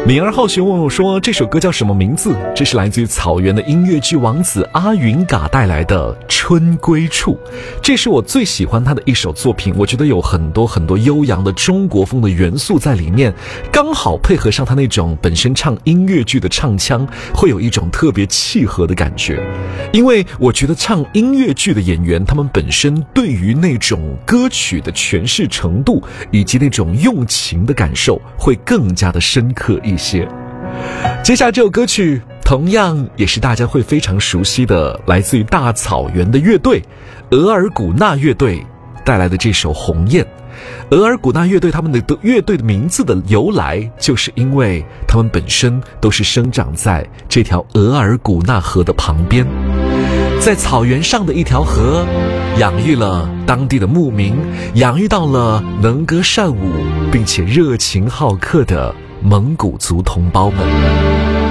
敏儿好学问我说，这首歌叫什么名字？这是来自于草原的音乐剧王子阿云嘎带来的《春归处》，这是我最喜欢他的一首作品。我觉得有很多悠扬的中国风的元素在里面，刚好配合上他那种本身唱音乐剧的唱腔，会有一种特别契合的感觉。因为我觉得唱音乐剧的演员，他们本身对于那种歌曲的诠释程度以及那种用情的感受会更加的深刻一些。接下来这首歌曲同样也是大家会非常熟悉的，来自于大草原的乐队额尔古纳乐队带来的这首《鸿雁》。额尔古纳乐队他们的乐队的名字的由来，就是因为他们本身都是生长在这条额尔古纳河的旁边，在草原上的一条河，养育了当地的牧民，养育到了能歌善舞并且热情好客的蒙古族同胞们。